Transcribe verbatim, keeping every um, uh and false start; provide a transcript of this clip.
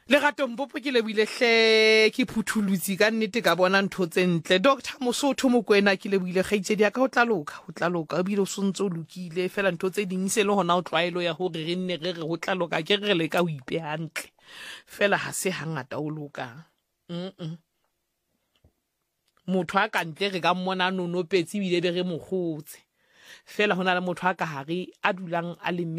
le gatong bopo ke lebile hle ke phuthulutsi ka nnete ka bona ntho tse ntle Doctor Mosotho Mokoena ke lebile kgaitsedi ya ka o tla loka o tla loka o bile o sontse o lokile fela ntho tse ding se le hona o tlwaelo ya hore re nne re re ho tla loka ke re le ka o ipe hantle fela ha se hangata o loka mm motho a ka ntle re ka mmona nonopetse bile be re mogotse fela hona le motho a ka hare a dulang a le